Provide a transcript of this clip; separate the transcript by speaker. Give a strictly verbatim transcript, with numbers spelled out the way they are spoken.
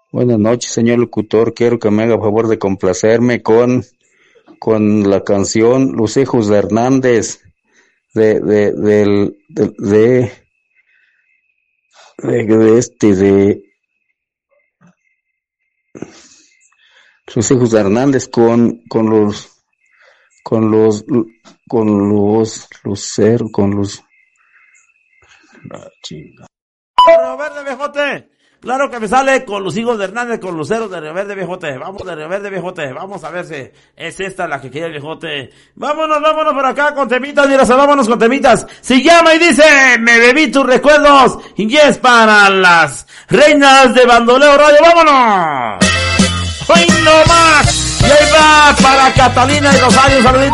Speaker 1: Buenas noches, señor locutor. Quiero que me haga favor de complacerme con, con la canción Los Hijos de Hernández, de, de, del, de, de, de, de este, de Los Hijos de Hernández con, con los, con los, con los, Lucero, con los,
Speaker 2: ah, chinga. Río Verde, viejote. Claro que me sale con los hijos de Hernández, con Luceros de Río Verde, viejote. Vamos de Río Verde, viejote. Vamos a ver si es esta la que quiere el viejote. Vámonos, vámonos por acá con temitas, mira, vámonos con temitas. Se llama y dice, me bebí tus recuerdos. Y es para las reinas de Bandoleo Radio. ¡Vámonos! ¡Hoy no más! Y ahí va para Catalina y Rosario, saluditos.